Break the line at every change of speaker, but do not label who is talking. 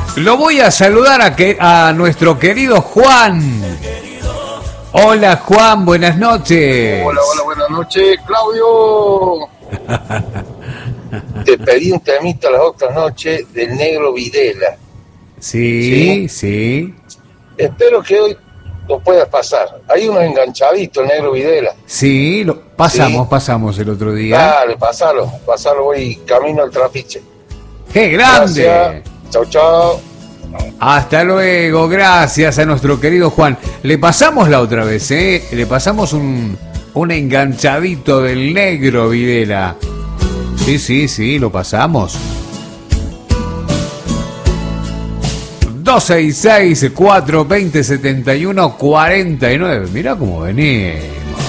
Lo voy a saludar a nuestro querido Juan. Hola Juan, buenas noches.
Hola, buenas noches, Claudio. Te pedí un temita las otras noches del Negro Videla.
Sí.
Espero que hoy lo puedas pasar. Hay unos enganchaditos, el Negro Videla.
Sí, pasamos el otro día.
Dale, pasalo, voy camino al trapiche.
¡Qué grande!
Gracias. Chau.
Hasta luego, gracias a nuestro querido Juan. Le pasamos la otra vez, le pasamos un enganchadito del Negro Videla. Sí, lo pasamos. 266-420-7149. Mirá cómo venís.